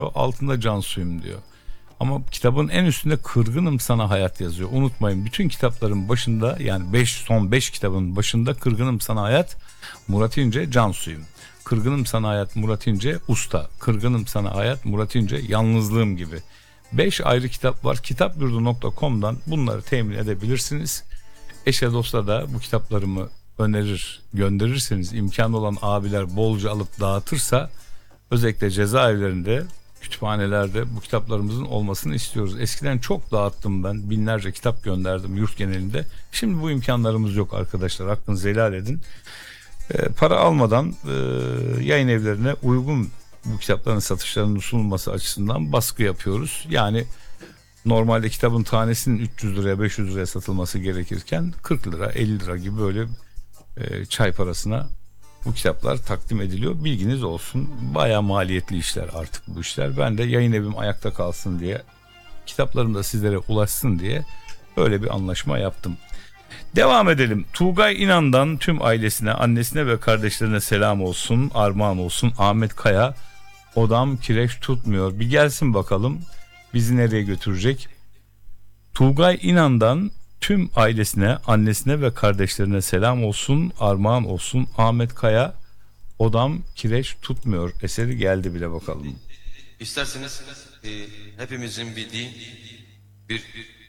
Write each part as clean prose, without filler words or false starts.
altında Cansuyum diyor. Ama kitabın en üstünde Kırgınım Sana Hayat yazıyor. Unutmayın, bütün kitapların başında, yani son 5 kitabın başında Kırgınım Sana Hayat, Murat İnce Cansuyum. Kırgınım Sana Hayat, Murat İnce Usta. Kırgınım Sana Hayat, Murat İnce Yalnızlığım gibi. 5 ayrı kitap var. Kitapyurdu.com'dan bunları temin edebilirsiniz. Eşe dosta da bu kitaplarımı önerir, gönderirseniz, imkanı olan abiler bolca alıp dağıtırsa, özellikle cezaevlerinde, kütüphanelerde bu kitaplarımızın olmasını istiyoruz. Eskiden çok dağıttım ben. Binlerce kitap gönderdim yurt genelinde. Şimdi bu imkanlarımız yok arkadaşlar. Hakkınızı helal edin. Para almadan yayın evlerine uygun bu kitapların satışlarının sunulması açısından baskı yapıyoruz. Yani normalde kitabın tanesinin 300 liraya 500 liraya satılması gerekirken 40 lira 50 lira gibi böyle çay parasına bu kitaplar takdim ediliyor. Bilginiz olsun. Bayağı maliyetli işler artık bu işler. Ben de yayın evim ayakta kalsın diye, kitaplarım da sizlere ulaşsın diye böyle bir anlaşma yaptım. Devam edelim. Tuğgay İnan'dan tüm ailesine, annesine ve kardeşlerine selam olsun, armağan olsun. Ahmet Kaya, odam kireç tutmuyor. Bir gelsin bakalım bizi nereye götürecek. Tuğgay İnan'dan tüm ailesine, annesine ve kardeşlerine selam olsun, armağan olsun. Ahmet Kaya, odam kireç tutmuyor eseri geldi bile bakalım. İsterseniz hepimizin bildiği bir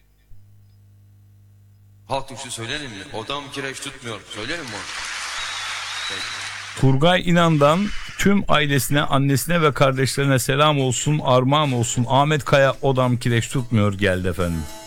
halk türküsü söyleyelim mi? Odam kireç tutmuyor. Söyleyelim mi onu? Turgay İnan'dan tüm ailesine, annesine ve kardeşlerine selam olsun, armağan olsun. Ahmet Kaya, odam kireç tutmuyor geldi efendim.